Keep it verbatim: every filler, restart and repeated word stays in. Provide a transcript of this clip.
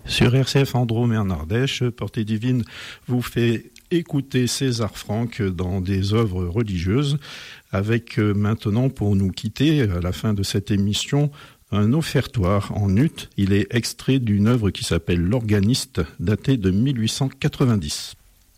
Sur R C F Androme et en Ardèche, Portée Divine vous fait écouter César Franck dans des œuvres religieuses, avec maintenant, pour nous quitter à la fin de cette émission, un offertoire en ut. Il est extrait d'une œuvre qui s'appelle L'Organiste, datée de mille huit cent quatre-vingt-dix.